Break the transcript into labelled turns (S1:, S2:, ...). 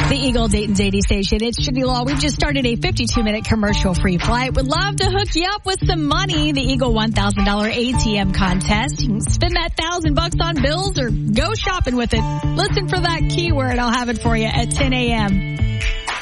S1: The Eagle Dayton's 80 station. It's Judy Law. We've just started a 52-minute commercial-free flight. Would love to hook you up with some money. The Eagle $1,000 ATM contest. You can spend that $1,000 on bills or go shopping with it. Listen for that keyword. I'll have it for you at 10 a.m.